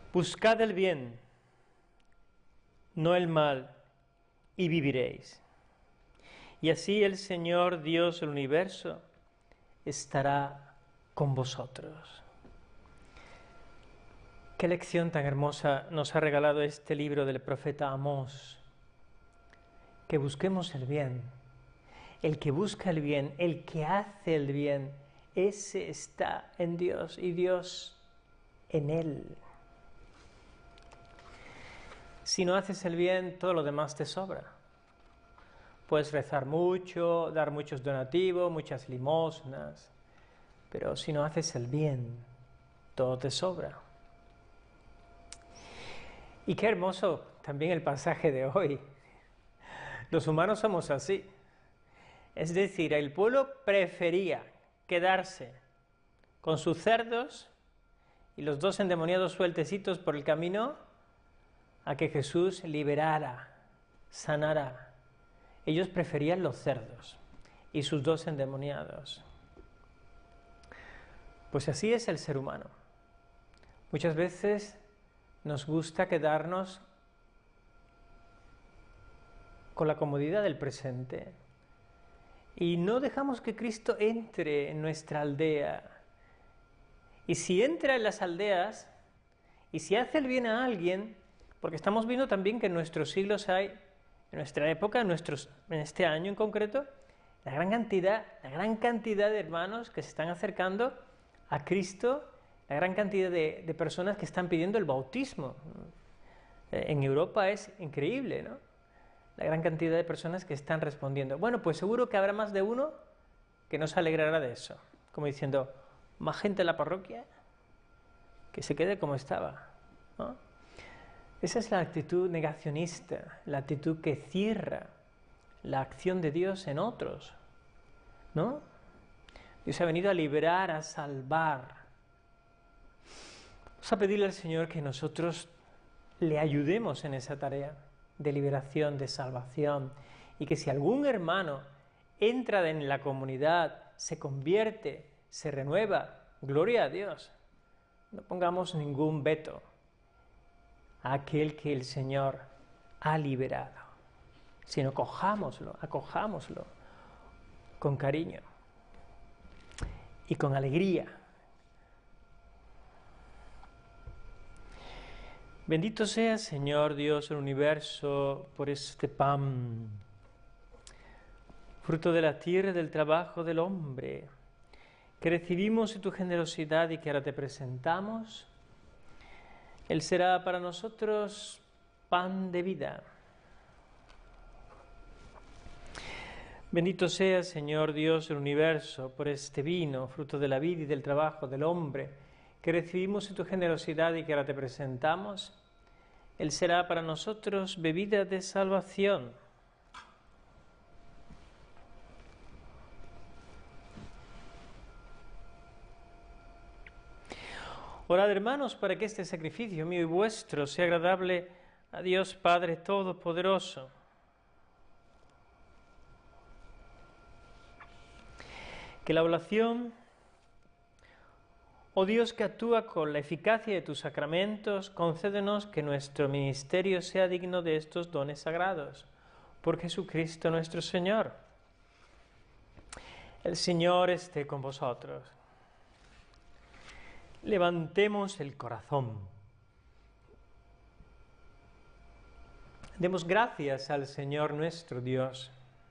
Buscad el bien, no el mal, y viviréis. Y así el Señor Dios del universo estará con vosotros. Qué lección tan hermosa nos ha regalado este libro del profeta Amós. Que busquemos el bien. El que busca el bien, el que hace el bien, ese está en Dios y Dios en él. Si no haces el bien, todo lo demás te sobra. Puedes rezar mucho, dar muchos donativos, muchas limosnas, pero si no haces el bien, todo te sobra. Y qué hermoso también el pasaje de hoy. Los humanos somos así. Es decir, el pueblo prefería quedarse con sus cerdos y los dos endemoniados sueltecitos por el camino a que Jesús liberara, sanara. Ellos preferían los cerdos y sus dos endemoniados. Pues así es el ser humano. Muchas veces nos gusta quedarnos con la comodidad del presente y no dejamos que Cristo entre en nuestra aldea. Y si entra en las aldeas y si hace el bien a alguien, porque estamos viendo también que en nuestros siglos hay, en nuestra época, en este año en concreto, la gran cantidad de hermanos que se están acercando a Cristo, la gran cantidad de personas que están pidiendo el bautismo. En Europa es increíble, ¿no? La gran cantidad de personas que están respondiendo. Bueno, pues seguro que habrá más de uno que no se alegrará de eso, como diciendo, más gente en la parroquia, que se quede como estaba, ¿no? Esa es la actitud negacionista, la actitud que cierra la acción de Dios en otros, ¿no? Dios ha venido a liberar, a salvar. Vamos a pedirle al Señor que nosotros le ayudemos en esa tarea de liberación, de salvación, y que si algún hermano entra en la comunidad, se convierte, se renueva, gloria a Dios, no pongamos ningún veto a aquel que el Señor ha liberado, sino acojámoslo con cariño y con alegría. Bendito sea, Señor Dios del universo, por este pan, fruto de la tierra y del trabajo del hombre, que recibimos en tu generosidad y que ahora te presentamos. Él será para nosotros pan de vida. Bendito sea, Señor Dios del universo, por este vino, fruto de la vida y del trabajo del hombre, que recibimos en tu generosidad y que ahora te presentamos. Él será para nosotros bebida de salvación. Orad, hermanos, para que este sacrificio mío y vuestro sea agradable a Dios Padre Todopoderoso. Que la oración, oh Dios que actúa con la eficacia de tus sacramentos, concédenos que nuestro ministerio sea digno de estos dones sagrados. Por Jesucristo nuestro Señor. El Señor esté con vosotros. Levantemos el corazón. Demos gracias al Señor nuestro Dios.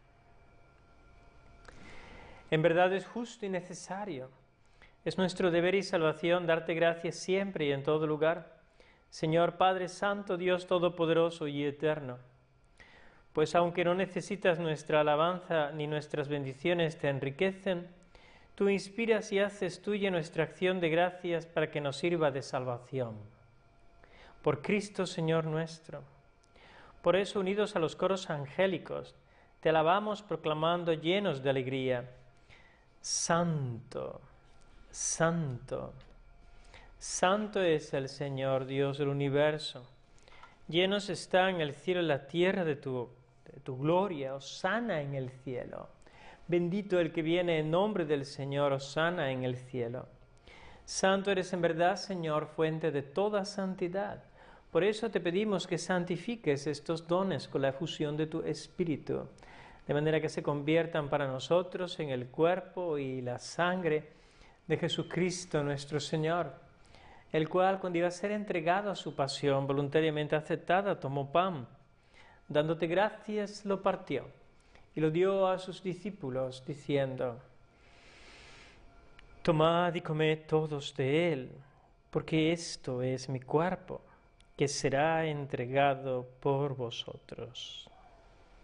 En verdad es justo y necesario. Es nuestro deber y salvación darte gracias siempre y en todo lugar, Señor Padre Santo, Dios Todopoderoso y Eterno. Pues aunque no necesitas nuestra alabanza ni nuestras bendiciones te enriquecen, tú inspiras y haces tuya nuestra acción de gracias para que nos sirva de salvación. Por Cristo, Señor nuestro. Por eso, unidos a los coros angélicos, te alabamos proclamando llenos de alegría. Santo, Santo, Santo es el Señor Dios del universo. Llenos está en el cielo y la tierra de tu gloria, hosana en el cielo. Bendito el que viene en nombre del Señor, hosana en el cielo. Santo eres en verdad, Señor, fuente de toda santidad. Por eso te pedimos que santifiques estos dones con la efusión de tu Espíritu, de manera que se conviertan para nosotros en el cuerpo y la sangre de Jesucristo nuestro Señor, el cual, cuando iba a ser entregado a su pasión voluntariamente aceptada, tomó pan, dándote gracias, lo partió y lo dio a sus discípulos, diciendo: Tomad y comed todos de él, porque esto es mi cuerpo, que será entregado por vosotros.